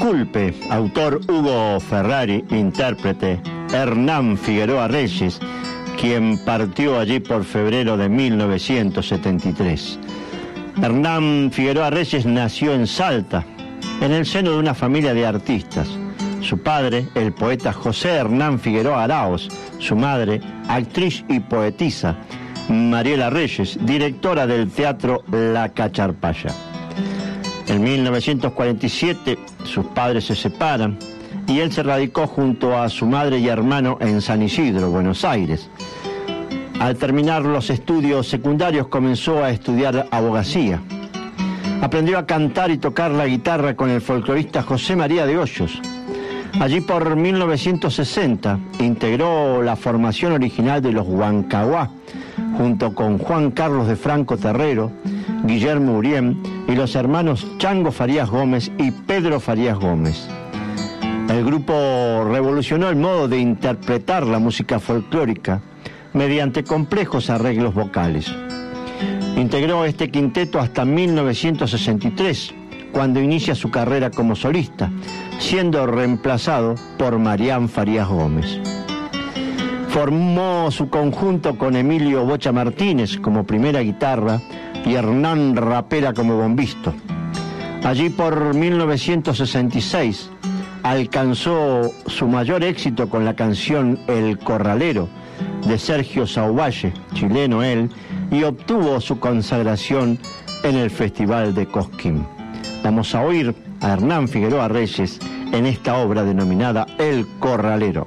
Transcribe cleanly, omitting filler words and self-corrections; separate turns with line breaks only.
Disculpe, autor Hugo Ferrari, intérprete Hernán Figueroa Reyes, quien partió allí por febrero de 1973. Hernán Figueroa Reyes nació en Salta, en el seno de una familia de artistas. Su padre, el poeta José Hernán Figueroa Araoz, su madre, actriz y poetisa Mariela Reyes, directora del teatro La Cacharpaya. En 1947 sus padres se separan y él se radicó junto a su madre y hermano en San Isidro, Buenos Aires. Al terminar los estudios secundarios comenzó a estudiar abogacía. Aprendió a cantar y tocar la guitarra con el folclorista José María de Hoyos. Allí por 1960 integró la formación original de los Huancahuá, junto con Juan Carlos de Franco Terrero, Guillermo Urien y los hermanos Chango Farías Gómez y Pedro Farías Gómez. El grupo revolucionó el modo de interpretar la música folclórica mediante complejos arreglos vocales. Integró este quinteto hasta 1963, cuando inicia su carrera como solista, siendo reemplazado por Marián Farías Gómez. Formó su conjunto con Emilio Bocha Martínez como primera guitarra y Hernán Rapera como bombisto. Allí por 1966 alcanzó su mayor éxito con la canción El Corralero de Sergio Sauvalle, chileno él, y obtuvo su consagración en el Festival de Cosquín. Vamos a oír a Hernán Figueroa Reyes en esta obra denominada El Corralero.